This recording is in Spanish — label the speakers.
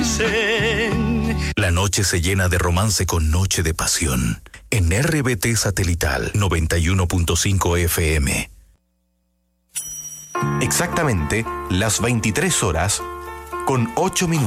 Speaker 1: dicen.
Speaker 2: La noche se llena de romance con Noche de Pasión. En RBT Satelital 91.5 FM.
Speaker 3: Exactamente las 23 horas con 8 minutos.